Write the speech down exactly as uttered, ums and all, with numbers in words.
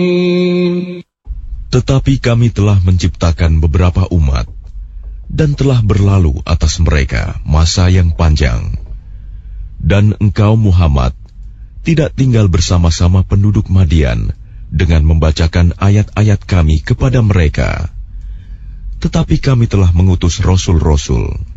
Tetapi kami telah menciptakan beberapa umat dan telah berlalu atas mereka masa yang panjang. Dan engkau Muhammad tidak tinggal bersama-sama penduduk Madian dengan membacakan ayat-ayat kami kepada mereka. Tetapi kami telah mengutus rasul-rasul